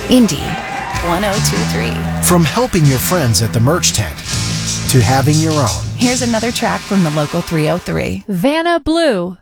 Indy 1023. From helping your friends at the merch tent to having your own. Here's another track from the local 303. Vanna Blue.